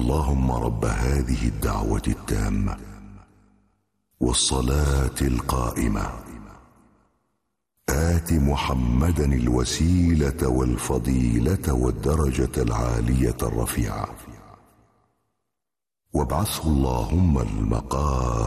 اللهم رب هذه الدعوة التامة والصلاة القائمة آت محمدا الوسيلة والفضيلة والدرجة العالية الرفيعة وابعثه اللهم المقام